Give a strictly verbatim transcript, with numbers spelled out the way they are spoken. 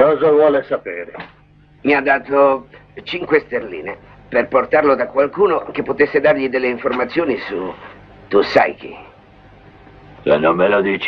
Cosa vuole sapere? Mi ha dato cinque sterline per portarlo da qualcuno che potesse dargli delle informazioni su... tu sai chi. Se non me lo dici